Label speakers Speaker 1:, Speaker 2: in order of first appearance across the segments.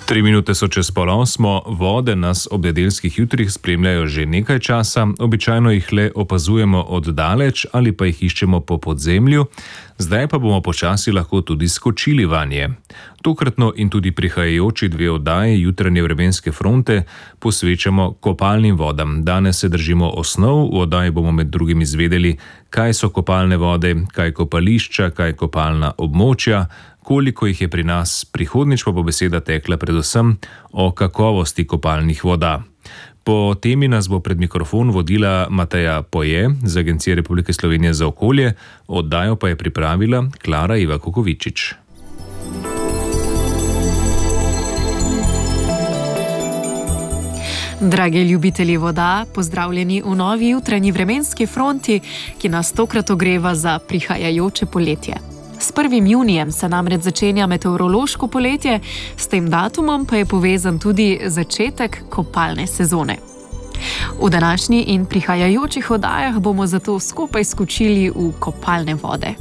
Speaker 1: 3 minute so čez 7:30, vode nas ob nedeljskih jutrih spremljajo že nekaj časa, običajno jih le opazujemo oddaleč ali pa jih iščemo po podzemlju, zdaj pa bomo počasi lahko tudi skočili vanje. Tokratno in tudi prihajajoči 2 oddaji jutranje vremenske fronte posvečamo kopalnim vodam. Danes se držimo osnov, v oddaji bomo med drugim izvedeli, kaj so kopalne vode, kaj kopališča, kaj kopalna območja, koliko jih je pri nas, prihodnjič pa bo beseda tekla predvsem o kakovosti kopalnih voda. Po temi nas bo pred mikrofon vodila Mateja Poje z Agencije Republike Slovenije za okolje, oddajo pa je pripravila Klara Iva Kukovičič.
Speaker 2: Dragi ljubitelji voda, pozdravljeni v novi jutranji vremenski fronti, ki nas tokrat ogreva za prihajajoče poletje. S 1. junijem se namreč začenja meteorološko poletje, s tem datumom pa je povezan tudi začetek kopalne sezone. V današnji in prihajajočih oddajah bomo zato skupaj skočili v kopalne vode.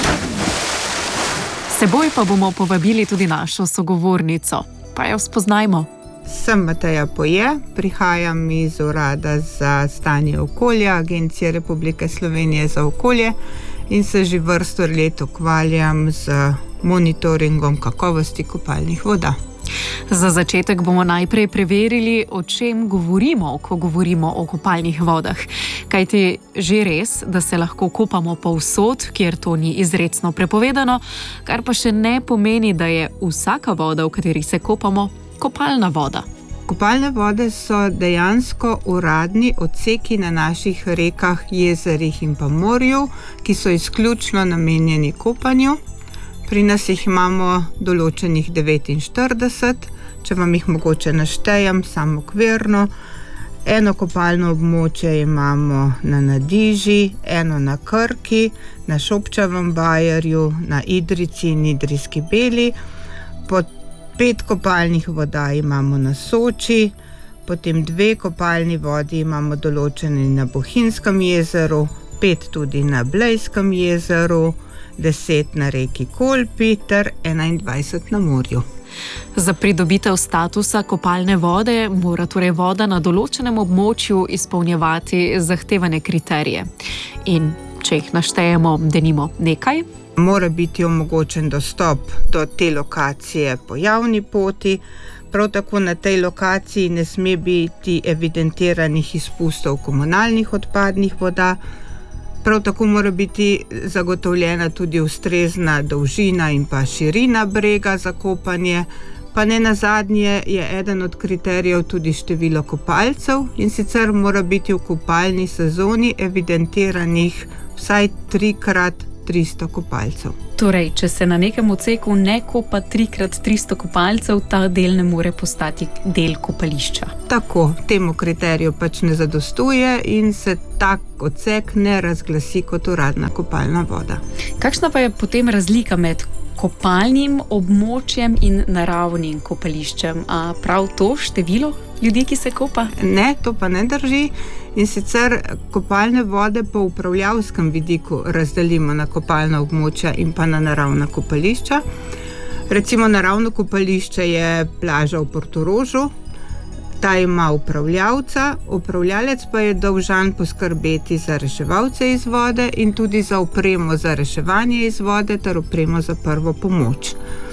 Speaker 2: Seboj pa bomo povabili tudi našo sogovornico, pa jo spoznajmo.
Speaker 3: Sem Mateja Poje, prihajam iz Urada za stanje okolja Agencije Republike Slovenije za okolje in se že vrsto let ukvarjam z monitoringom kakovosti kopalnih voda.
Speaker 2: Za začetek bomo najprej preverili, o čem govorimo, ko govorimo o kopalnih vodah. Kajti že res, da se lahko kopamo povsod, kjer to ni izrecno prepovedano, kar pa še ne pomeni, da je vsaka voda, v kateri se kopamo, kopalna voda.
Speaker 3: Kopalne vode so dejansko uradni odseki na naših rekah, jezerih in pa morju, ki so izključno namenjeni kopanju. Pri nas jih imamo določenih 49, če vam jih mogoče naštejem, samo okvirno. Eno kopalno območje imamo na Nadiži, eno na Krki, na Šobčevem bajerju, na Idrijci in Idrijski Beli. Po 5 kopalnih voda imamo na Soči, potem 2 kopalni vodi imamo določeni na Bohinjskem jezeru, 5 tudi na Blejskem jezeru, 10 na reki Kolpi ter 21 na morju.
Speaker 2: Za pridobitev statusa kopalne vode mora torej voda na določenem območju izpolnjevati zahtevane kriterije. In če jih naštejemo, denimo nekaj,
Speaker 3: mora biti omogočen dostop do te lokacije po javni poti, prav tako na tej lokaciji ne sme biti evidentiranih izpustov komunalnih odpadnih voda, prav tako mora biti zagotovljena tudi ustrezna dolžina in pa širina brega za kopanje, pa ne nazadnje je eden od kriterijev tudi število kopalcev, in sicer mora biti v kopalni sezoni evidentiranih vsaj 3x300 kopalcev.
Speaker 2: Torej, če se na nekem odseku ne kopa 3x300 kopalcev, ta del ne more postati del kopališča.
Speaker 3: Tako, temu kriteriju pač ne zadostuje in se tak odsek ne razglasi kot uradna kopalna voda.
Speaker 2: Kakšna pa je potem razlika med kopalnim območjem in naravnim kopališčem? A prav to število ljudi, ki se kopa?
Speaker 3: Ne, to pa ne drži. In sicer kopalne vode po upravljavskem vidiku razdelimo na kopalna območja in pa na naravna kopališča. Recimo naravno kopališče je plaža v Portorožu, ta ima upravljavca, upravljalec pa je dolžan poskrbeti za reševalce iz vode in tudi za opremo za reševanje iz vode ter opremo za prvo pomoč.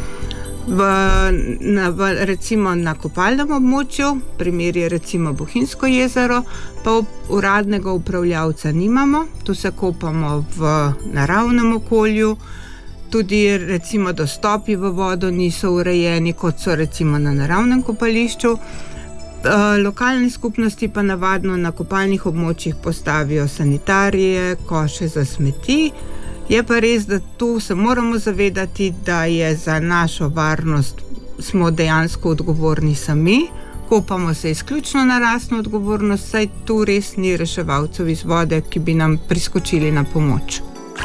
Speaker 3: Recimo na kopalnem območju, primer je recimo Bohinjsko jezero, pa uradnega upravljavca nimamo, tu se kopamo v naravnem okolju, tudi recimo dostopi v vodo niso urejeni, kot so recimo na naravnem kopališču. Lokalne skupnosti pa navadno na kopalnih območjih postavijo sanitarije, koše za smeti. Je pa res, da tu se moramo zavedati, da je za našo varnost smo dejansko odgovorni sami. Kopamo se izključno na lastno odgovornost, saj tu res ni reševalcev iz vode, ki bi nam priskočili na pomoč.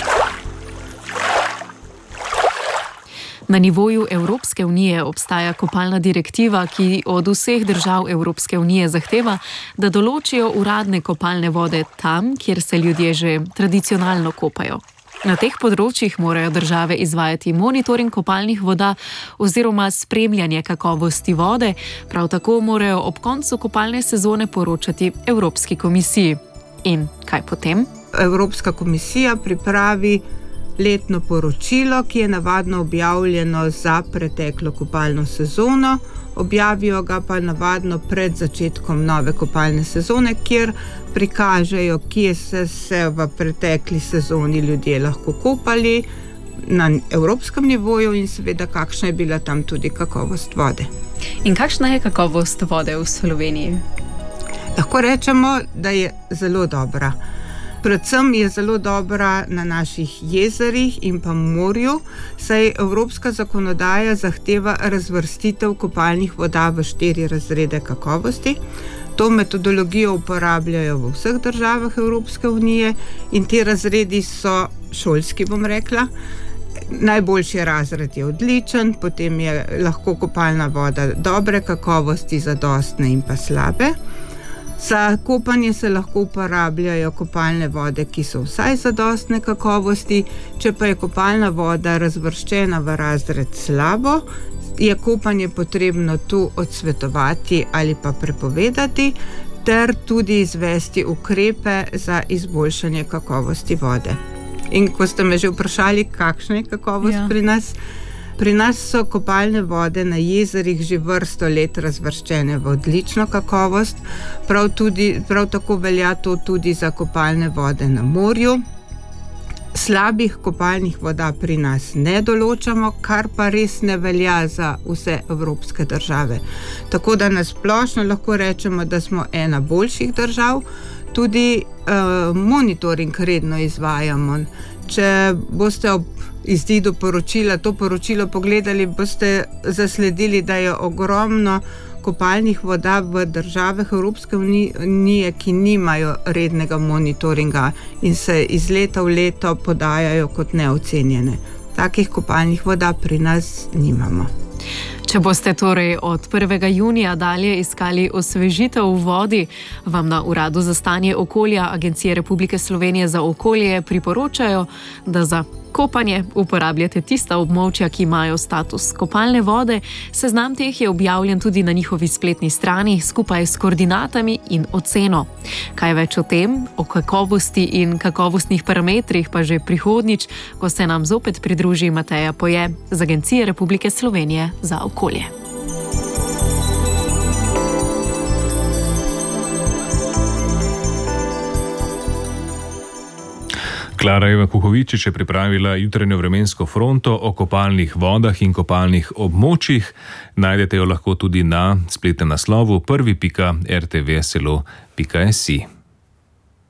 Speaker 2: Na nivoju Evropske unije obstaja kopalna direktiva, ki od vseh držav Evropske unije zahteva, da določijo uradne kopalne vode tam, kjer se ljudje že tradicionalno kopajo. Na teh področjih morajo države izvajati monitoring kopalnih voda oziroma spremljanje kakovosti vode, prav tako morajo ob koncu kopalne sezone poročati Evropski komisiji. In kaj potem?
Speaker 3: Evropska komisija pripravi letno poročilo, ki je navadno objavljeno za preteklo kopalno sezono. Objavijo ga pa navadno pred začetkom nove kopalne sezone, kjer prikažejo, kje so se v pretekli sezoni ljudje lahko kopali na evropskem nivoju in seveda kakšna je bila tam tudi kakovost vode.
Speaker 2: In kakšna je kakovost vode v Sloveniji?
Speaker 3: Lahko rečemo, da je zelo dobra. Predvsem je zelo dobra na naših jezerih in pa morju, saj evropska zakonodaja zahteva razvrstitev kopalnih voda v 4 razrede kakovosti. To metodologijo uporabljajo v vseh državah Evropske unije in ti razredi so šolski, bom rekla. Najboljši razred je odličen, potem je lahko kopalna voda dobre kakovosti, zadostne in pa slabe. Za kopanje se lahko uporabljajo kopalne vode, ki so vsaj zadostne kakovosti, če pa je kopalna voda razvrščena v razred slabo, je kopanje potrebno tu odsvetovati ali pa prepovedati, ter tudi izvesti ukrepe za izboljšanje kakovosti vode. In ko ste me že vprašali, kakšna je kakovost pri nas? Pri nas so kopalne vode na jezerih že vrsto let razvrščene v odlično kakovost, prav tako velja to tudi za kopalne vode na morju. Slabih kopalnih voda pri nas ne določamo, kar pa res ne velja za vse evropske države. Tako da na splošno lahko rečemo, da smo ena boljših držav, tudi monitoring redno izvajamo. Če boste ob izidu poročila to poročilo pogledali, boste zasledili, da je ogromno kopalnih voda v državah Evropske unije, ki nimajo rednega monitoringa in se iz leta v leto podajajo kot neocenjene. Takih kopalnih voda pri nas nimamo.
Speaker 2: Če boste torej od 1. junija dalje iskali osvežitev v vodi, vam na Uradu za stanje okolja Agencije Republike Slovenije za okolje priporočajo, da za kopanje uporabljate tista območja, ki imajo status kopalne vode. Seznam teh je objavljen tudi na njihovi spletni strani skupaj s koordinatami in oceno. Kaj več o tem, o kakovosti in kakovostnih parametrih pa že prihodnjič, ko se nam zopet pridruži Mateja Poje z Agencije Republike Slovenije za okolje.
Speaker 1: Klara Eva Kukovičič je pripravila jutranjo vremensko fronto o kopalnih vodah in kopalnih območjih. Najdete jo lahko tudi na spletnem naslovu prvi.rtvselo.si.